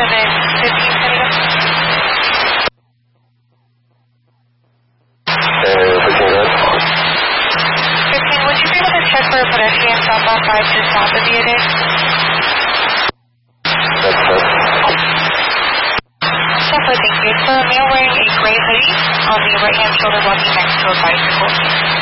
15, would you be able to check for a pedestrian southbound 5 to south of you today? That's it. Definitely, thank you. It's a male wearing a gray hoodie on the right-hand shoulder walking next to a bicycle.